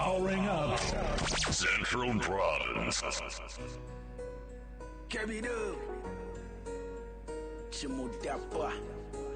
Powering up Central Province. Kirby Dub. Chimo Dappa.